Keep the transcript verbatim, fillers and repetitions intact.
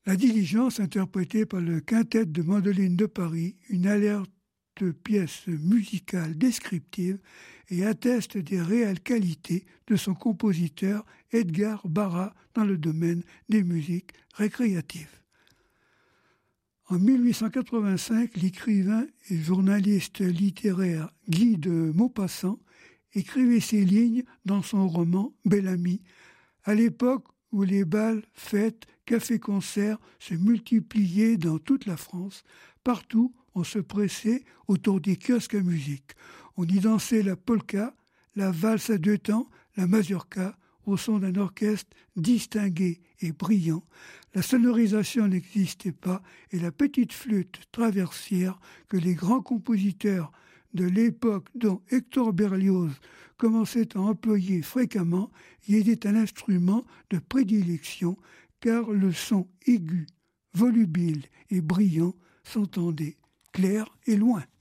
La Diligence, interprétée par le Quintet de mandoline de Paris, une alerte pièce musicale descriptive et atteste des réelles qualités de son compositeur Edgar Barra dans le domaine des musiques récréatives. En mille huit cent quatre-vingt-cinq, l'écrivain et journaliste littéraire Guy de Maupassant écrivait ces lignes dans son roman Bel-Ami, à l'époque où les bals, fêtes, cafés-concerts se multipliaient dans toute la France. Partout, on se pressait autour des kiosques à musique. On y dansait la polka, la valse à deux temps, la mazurka, au son d'un orchestre distingué et brillant. La sonorisation n'existait pas et la petite flûte traversière que les grands compositeurs de l'époque, dont Hector Berlioz commençait à employer fréquemment, y était un instrument de prédilection, car le son aigu, volubile et brillant s'entendait clair et loin.